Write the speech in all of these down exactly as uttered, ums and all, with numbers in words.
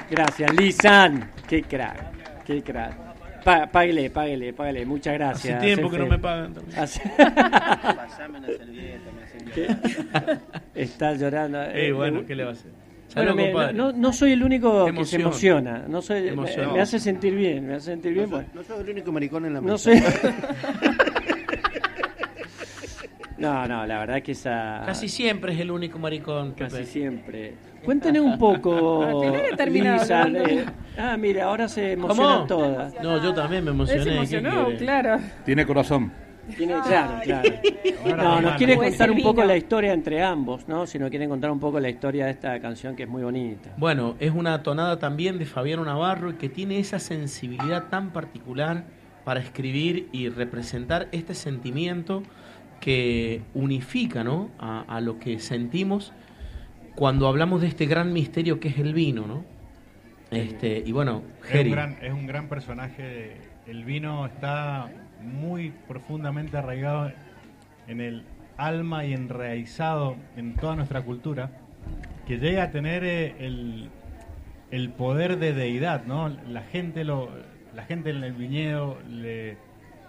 Gracias, Lisan. Qué crack, qué crack. Pá, páguele, páguele, páguele. Muchas gracias. Hace tiempo que no me pagan también. Hace... Pasame una servilleta, me hacen llorar. Está llorando. Eh, bueno, ¿qué le va a hacer? Bueno, Salud, me, compadre. no, no soy el único Emoción. que se emociona. No soy, Emoción. me, me hace sentir bien, me hace sentir bien. No, soy, Bueno, no soy el único maricón en la mesa. no sé. No, no, la verdad que esa... Casi siempre es el único maricón. Casi Pepe. siempre. Cuéntenos un poco, Tenés que terminar Lisa, hablando. eh, ah, mira, ahora se emocionan ¿Cómo? todas. No, yo también me Él emocioné. se ¿qué emocionó, quiere? claro. Tiene corazón. Tiene, claro, claro. No, nos quiere Puede contar ser un poco vino. la historia entre ambos, ¿no? Si nos quieren contar un poco la historia de esta canción que es muy bonita. Bueno, es una tonada también de Fabiano Navarro y que tiene esa sensibilidad tan particular para escribir y representar este sentimiento que unifica, ¿no? a, a lo que sentimos cuando hablamos de este gran misterio que es el vino, ¿no? Este, y bueno, Es Geri. un, gran, es un gran personaje. El vino está muy profundamente arraigado en el alma y enraizado en toda nuestra cultura, que llega a tener eh, el, el poder de deidad, ¿no? La gente, lo, la gente en el viñedo le,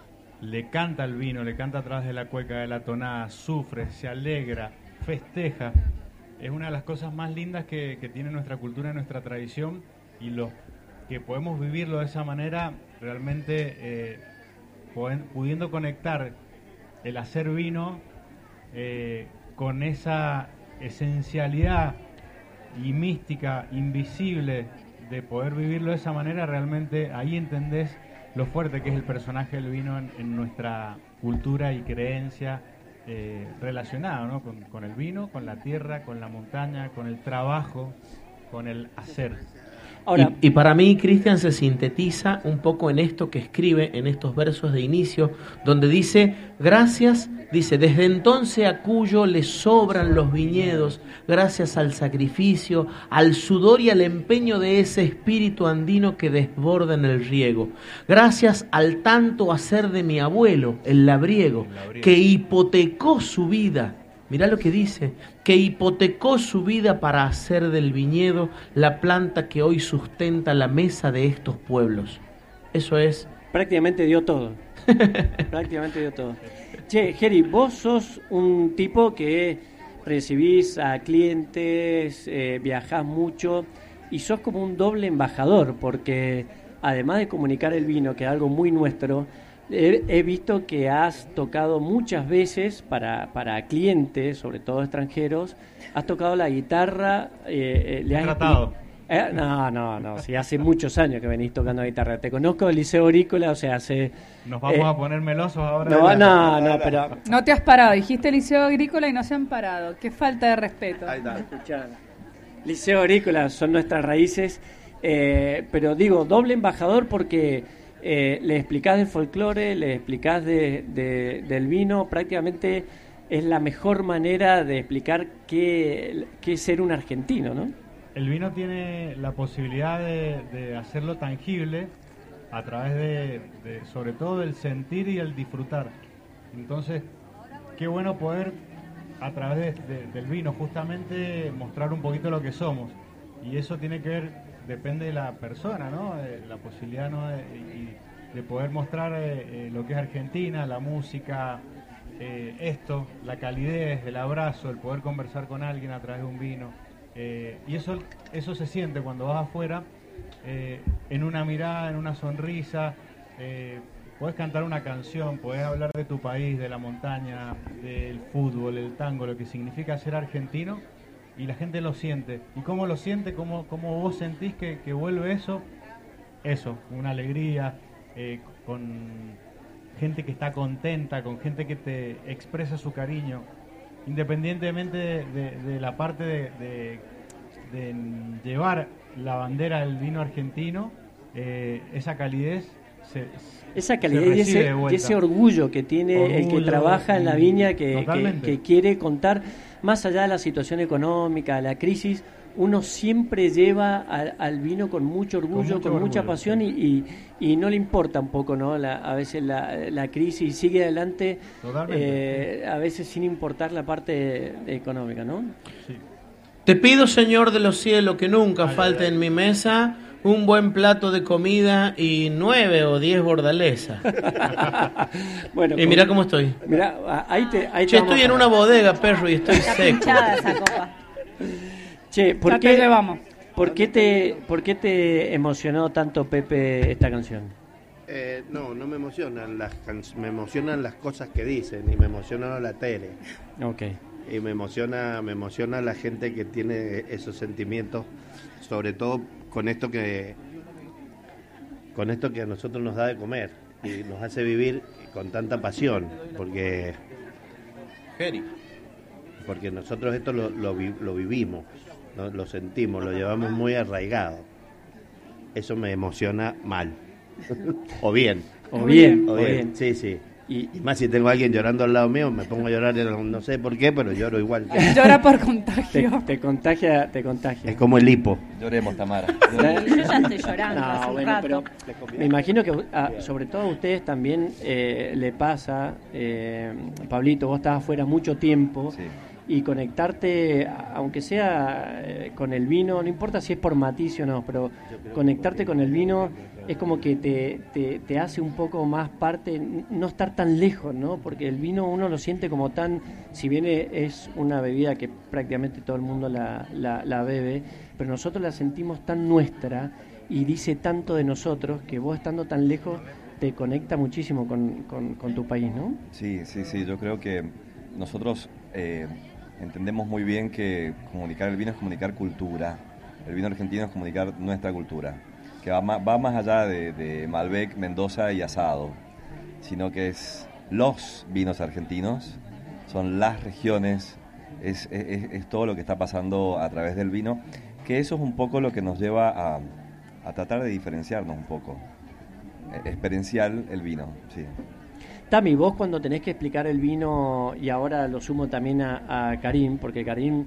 le canta al vino, le canta a través de la cueca, de la tonada, sufre, se alegra, festeja. Es una de las cosas más lindas que, que tiene nuestra cultura, nuestra tradición, y los que podemos vivirlo de esa manera, realmente eh, poden- pudiendo conectar el hacer vino eh, con esa esencialidad y mística invisible de poder vivirlo de esa manera, realmente ahí entendés lo fuerte que es el personaje del vino en, en nuestra cultura y creencia eh, relacionada, ¿no? con, con el vino, con la tierra, con la montaña, con el trabajo, con el hacer. Ahora, Y, y para mí, Cristian se sintetiza un poco en esto que escribe en estos versos de inicio, donde dice, gracias, dice, desde entonces a Cuyo le sobran los viñedos, gracias al sacrificio, al sudor y al empeño de ese espíritu andino que desborda en el riego. Gracias al tanto hacer de mi abuelo, el labriego, El labriego. que hipotecó su vida. Mirá lo que dice, que hipotecó su vida para hacer del viñedo la planta que hoy sustenta la mesa de estos pueblos. Eso es. prácticamente dio todo. Prácticamente dio todo. Che, Geri, vos sos un tipo que recibís a clientes, eh, viajás mucho y sos como un doble embajador, porque además de comunicar el vino, que es algo muy nuestro, he, he visto que has tocado muchas veces para, para clientes, sobre todo extranjeros, has tocado la guitarra. Eh, eh, le has Tratado. Eh, no, no, no, sí, hace muchos años que venís tocando guitarra. Te conozco del Liceo Agrícola, o sea, hace... Nos vamos eh, a poner melosos ahora. No, no, no, pero... No te has parado, dijiste Liceo Agrícola y no se han parado. Qué falta de respeto. Ahí está. Escuchá, Liceo Agrícola son nuestras raíces, eh, pero digo, doble embajador porque eh, le explicás del folclore, le explicás de, de- del vino, prácticamente es la mejor manera de explicar qué, qué es ser un argentino, ¿no? El vino tiene la posibilidad de, de hacerlo tangible a través de, de, sobre todo, del sentir y el disfrutar. Entonces, qué bueno poder, a través de- de- del vino, justamente mostrar un poquito lo que somos. Y eso tiene que ver, depende de la persona, ¿no? De la posibilidad, ¿no? de, y de poder mostrar eh, eh, lo que es Argentina, la música, eh, esto, la calidez, el abrazo, el poder conversar con alguien a través de un vino. Eh, y eso, eso se siente cuando vas afuera, eh, en una mirada, en una sonrisa. Eh, podés cantar una canción, podés hablar de tu país, de la montaña, del fútbol, el tango, lo que significa ser argentino, y la gente lo siente. ¿Y cómo lo siente? ¿Cómo, cómo vos sentís que, que vuelve eso? Eso, una alegría, eh, con gente que está contenta, con gente que te expresa su cariño. Independientemente de, de- de la parte de, de- de llevar la bandera del vino argentino, eh, esa calidez se, Esa se calidez y recibe de ese, vuelta. y ese orgullo que tiene el que Orgullo, trabaja en la y- viña, que, que, totalmente. que quiere contar, más allá de la situación económica, de la crisis, uno siempre lleva al, al vino con mucho orgullo, Con con, mucho mucha orgullo, pasión, sí. y, y, y no le importa un poco, ¿no? La, a veces la, la crisis y sigue adelante, Totalmente, eh, a veces sin importar la parte económica, ¿no? Sí. Te pido, Señor de los cielos, que nunca falte en mi mesa un buen plato de comida y nueve o diez bordalesas. Bueno, y mira cómo estoy. Mira, ahí te, ahí te Che, vamos estoy a en parar. una bodega, perro, y estoy Está seco. pinchada esa copa. Che, ¿por Ya qué, te llevamos. ¿por qué te, ¿por qué te emocionó tanto, Pepe, esta canción? Eh, no, no me emocionan las can- me emocionan las cosas que dicen y me emociona la tele. Ok. Y me emociona, me emociona la gente que tiene esos sentimientos, sobre todo con esto que con esto que a nosotros nos da de comer y nos hace vivir con tanta pasión, porque porque nosotros esto lo, lo, vi- lo vivimos, ¿no? Lo sentimos, lo llevamos muy arraigado. Eso me emociona mal. o bien. O bien, O o bien, bien. sí, sí. Y, y más si tengo a alguien llorando al lado mío, me pongo a llorar, no sé por qué, pero lloro igual. Llora por Te, contagio. te contagia, te contagia. Es como el hipo. Lloremos, Tamara. Sí, yo ya estoy llorando hace No, un bueno, rato. pero me imagino que a- sobre todo a ustedes también eh, le pasa, eh, Pablito, vos estás afuera mucho tiempo Sí. y conectarte, a- aunque sea eh, con el vino, no importa si es por matiz o no, pero conectarte con el vino es como que te, te, te hace un poco más parte, n- no estar tan lejos, ¿no? Porque el vino uno lo siente como tan, si bien es una bebida que prácticamente todo el mundo la, la, la bebe, pero nosotros la sentimos tan nuestra y dice tanto de nosotros que vos estando tan lejos te conecta muchísimo con, con, con tu país, ¿no? Sí, sí, sí, yo creo que nosotros eh, entendemos muy bien que comunicar el vino es comunicar cultura. El vino argentino es comunicar nuestra cultura, que va más, va más allá de, de Malbec, Mendoza y asado, sino que es los vinos argentinos, son las regiones, es, es, es todo lo que está pasando a través del vino, que eso es un poco lo que nos lleva a, a tratar de diferenciarnos un poco. Eh, experiencial el vino, sí. Tami, vos cuando tenés que explicar el vino, y ahora lo sumo también a, a Karim, porque Karim,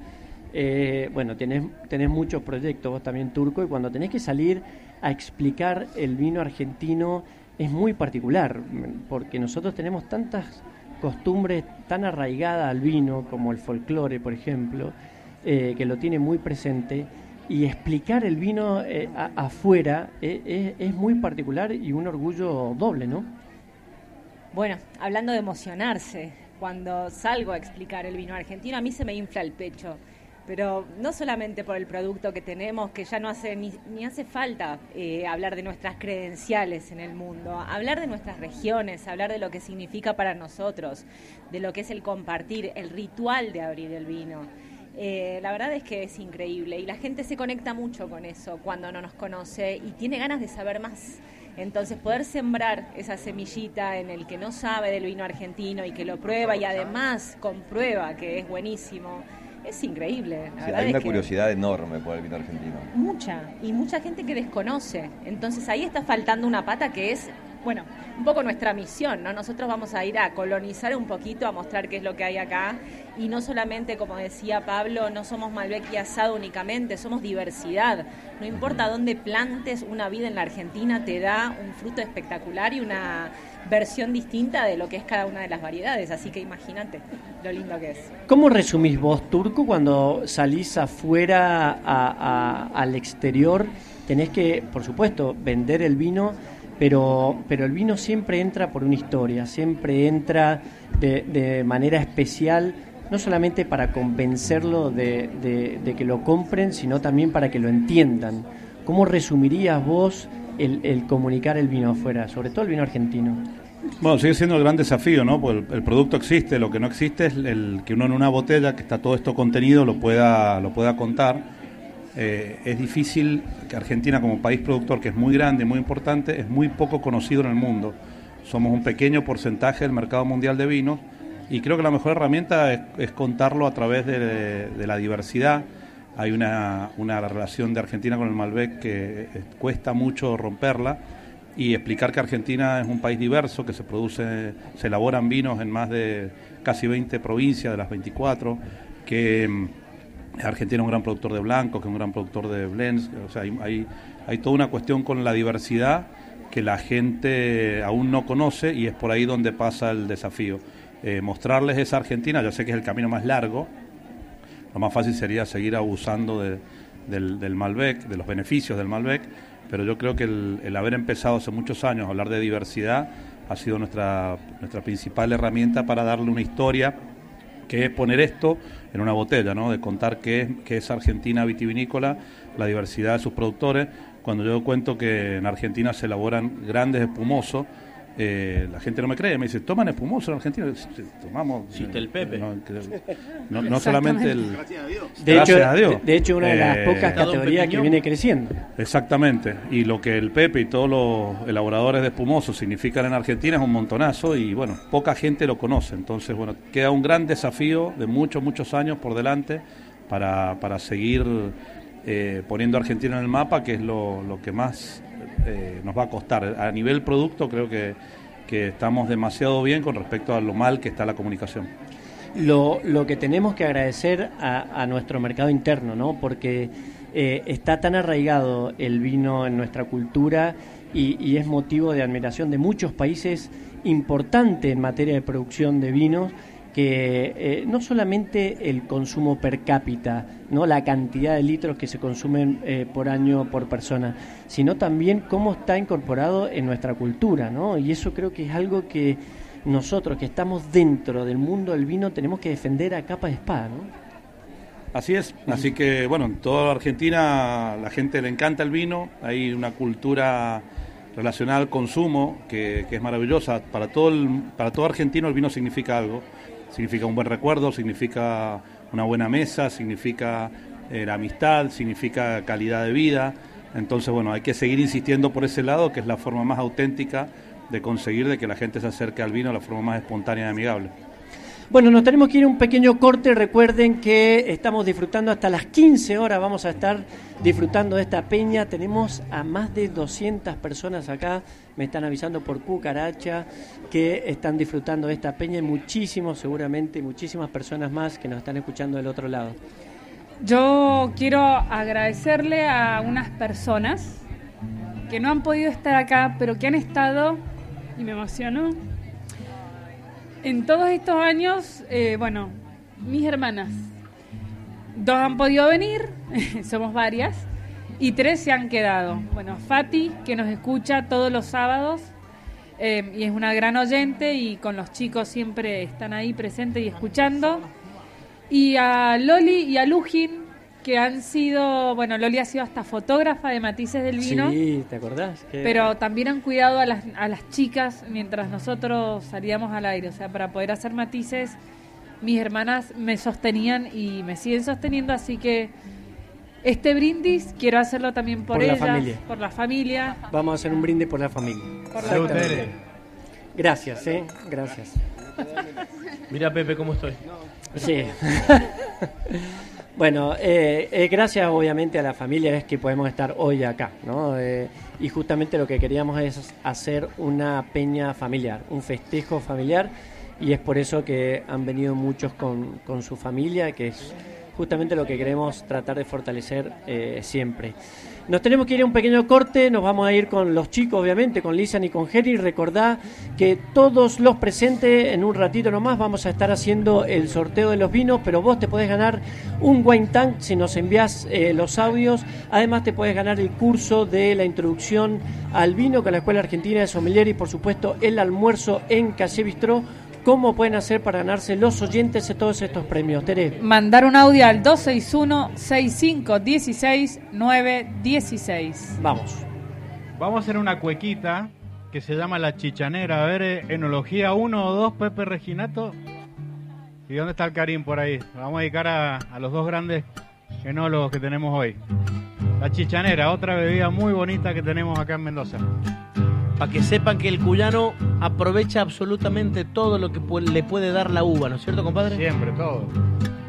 eh, bueno, tenés, tenés muchos proyectos, vos también turco, y cuando tenés que salir a explicar el vino argentino es muy particular, porque nosotros tenemos tantas costumbres tan arraigadas al vino, como el folclore, por ejemplo, eh, que lo tiene muy presente, y explicar el vino eh, a- afuera eh, es, es muy particular y un orgullo doble, ¿no? Bueno, hablando de emocionarse, cuando salgo a explicar el vino argentino, a mí se me infla el pecho. Pero no solamente por el producto que tenemos, que ya no hace ni, ni hace falta eh, hablar de nuestras credenciales en el mundo, hablar de nuestras regiones, hablar de lo que significa para nosotros, de lo que es el compartir, el ritual de abrir el vino. Eh, la verdad es que es increíble y la gente se conecta mucho con eso cuando no nos conoce y tiene ganas de saber más. Entonces poder sembrar esa semillita en el que no sabe del vino argentino y que lo prueba y además comprueba que es buenísimo, es increíble. La Sí, verdad hay es una que curiosidad enorme por el vino argentino. mucha, y mucha gente que desconoce. Entonces ahí está faltando una pata que es, bueno, un poco nuestra misión, ¿no? Nosotros vamos a ir a colonizar un poquito, a mostrar qué es lo que hay acá. Y no solamente, como decía Pablo, no somos Malbec y asado únicamente, somos diversidad. No importa dónde plantes una vid en la Argentina, te da un fruto espectacular y una versión distinta de lo que es cada una de las variedades. Así que imagínate lo lindo que es. ¿Cómo resumís vos, Turco, cuando salís afuera a- a- al exterior? Tenés que, por supuesto, vender el vino, pero, pero el vino siempre entra por una historia, siempre entra de, de manera especial, no solamente para convencerlo de, de- de que lo compren, sino también para que lo entiendan. ¿Cómo resumirías vos el, el comunicar el vino afuera, sobre todo el vino argentino? Bueno, sigue siendo el gran desafío, ¿no? Pues el, el producto existe, lo que no existe es el que uno en una botella, que está todo esto contenido, lo pueda, lo pueda contar. Eh, es difícil que Argentina, como país productor, que es muy grande y muy importante, es muy poco conocido en el mundo. Somos un pequeño porcentaje del mercado mundial de vinos y creo que la mejor herramienta es, es contarlo a través de, de la diversidad. Hay una, una relación de Argentina con el Malbec que eh, cuesta mucho romperla, y explicar que Argentina es un país diverso, que se produce, se elaboran vinos en más de casi veinte provincias de las veinticuatro, que mm, Argentina es un gran productor de blancos, que es un gran productor de blends. O sea, hay, hay, hay toda una cuestión con la diversidad que la gente aún no conoce, y es por ahí donde pasa el desafío. Eh, mostrarles esa Argentina, yo sé que es el camino más largo, lo más fácil sería seguir abusando de, del, del Malbec, de los beneficios del Malbec, pero yo creo que el, el haber empezado hace muchos años a hablar de diversidad ha sido nuestra, nuestra principal herramienta para darle una historia, que es poner esto en una botella, ¿no? De contar qué es, qué es Argentina vitivinícola, la diversidad de sus productores. Cuando yo cuento que en Argentina se elaboran grandes espumosos, eh, la gente no me cree, me dice, ¿toman espumoso en Argentina? Tomamos... Sí, el Pepe. No, no, no solamente el... Gracias a Dios. De Gracias hecho, a Dios. De, de hecho, una de las eh, pocas categorías que viene creciendo. Exactamente. Y lo que el Pepe y todos los elaboradores de espumosos significan en Argentina es un montonazo y, bueno, poca gente lo conoce. Entonces, bueno, queda un gran desafío de muchos, muchos años por delante para, para seguir eh, poniendo a Argentina en el mapa, que es lo, lo que más... Eh, nos va a costar. A nivel producto creo que, que estamos demasiado bien con respecto a lo mal que está la comunicación. Lo, lo que tenemos que agradecer a, a nuestro mercado interno, ¿no? Porque eh, está tan arraigado el vino en nuestra cultura y, y es motivo de admiración de muchos países importantes en materia de producción de vinos, que eh, no solamente el consumo per cápita, no la cantidad de litros que se consumen eh, por año por persona, sino también cómo está incorporado en nuestra cultura, ¿no? Y eso creo que es algo que nosotros que estamos dentro del mundo del vino tenemos que defender a capa de espada, ¿no? Así es, así que bueno, en toda Argentina la gente le encanta el vino, hay una cultura relacionada al consumo que, que es maravillosa. Para todo el, para todo argentino el vino significa algo. Significa un buen recuerdo, significa una buena mesa, significa eh, la amistad, significa calidad de vida. Entonces, bueno, hay que seguir insistiendo por ese lado, que es la forma más auténtica de conseguir de que la gente se acerque al vino de la forma más espontánea y amigable. Bueno, nos tenemos que ir a un pequeño corte. Recuerden que estamos disfrutando hasta las quince horas. Vamos a estar disfrutando de esta peña. Tenemos a más de doscientas personas acá. Me están avisando por Cucaracha que están disfrutando de esta peña y muchísimos, seguramente, muchísimas personas más que nos están escuchando del otro lado. Yo quiero agradecerle a unas personas que no han podido estar acá, pero que han estado, y me emociono, en todos estos años. Eh, bueno, mis hermanas, dos han podido venir, somos varias, y tres se han quedado. Bueno, Fati, que nos escucha todos los sábados, eh, y es una gran oyente, y con los chicos siempre están ahí presentes y escuchando. Y a Loli y a Lujin, que han sido, bueno, Loli ha sido hasta fotógrafa de Matices del Vino. Sí, ¿te acordás? Que... Pero también han cuidado a las, a las chicas mientras nosotros salíamos al aire. O sea, para poder hacer Matices, mis hermanas me sostenían y me siguen sosteniendo, así que este brindis quiero hacerlo también por, por la ellas, familia. por la familia. Vamos a hacer un brindis por la familia. Por la familia. Gracias, ¿eh? Gracias. Mira, Pepe, cómo estoy. Sí. Bueno, eh, eh, gracias obviamente a la familia es que podemos estar hoy acá, ¿no? Eh, y justamente lo que queríamos es hacer una peña familiar, un festejo familiar, y es por eso que han venido muchos con, con su familia, que es justamente lo que queremos tratar de fortalecer eh, siempre. Nos tenemos que ir a un pequeño corte, nos vamos a ir con los chicos, obviamente, con Lisan y con Jerry. Recordá que todos los presentes, en un ratito nomás, vamos a estar haciendo el sorteo de los vinos, pero vos te podés ganar un wine tank si nos envías eh, los audios. Además, te podés ganar el curso de la introducción al vino con la Escuela Argentina de Sommelier y, por supuesto, el almuerzo en Calle Bistró. ¿Cómo pueden hacer para ganarse los oyentes de todos estos premios, Tere? Mandar un audio al dos seis uno, seis cinco uno seis, nueve uno seis. Vamos. Vamos a hacer una cuequita que se llama La Chichanera. A ver, eh, enología uno o dos, Pepe Reginato. ¿Y dónde está el Karim por ahí? Vamos a dedicar a, a los dos grandes enólogos que tenemos hoy. La Chichanera, otra bebida muy bonita que tenemos acá en Mendoza. Para que sepan que el cuyano aprovecha absolutamente todo lo que pu- le puede dar la uva, ¿no es cierto, compadre? Siempre, todo.